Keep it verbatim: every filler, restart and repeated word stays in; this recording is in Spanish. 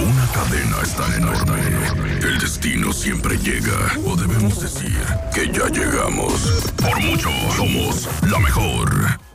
una cadena es tan enorme, el destino siempre llega. O debemos decir que ya llegamos. Por mucho, somos la mejor.